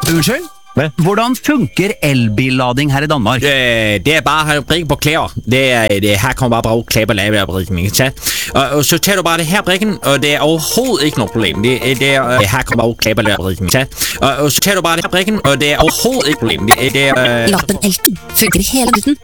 Unnskyld? Hvad? Hvordan funker elbillading her i Danmark? Det er bare at brikke på klæder. Her kommer bare klæder på lavebrikken, ikke sant? Og så tager du bare det her brikken, og det er overhovedet ikke noget problem. Her kommer bare klæder på lavebrikken, ikke sant? Og så tager du bare det her brikken, og det er overhodet ikke problem. Lappen Elton funker i hele verden.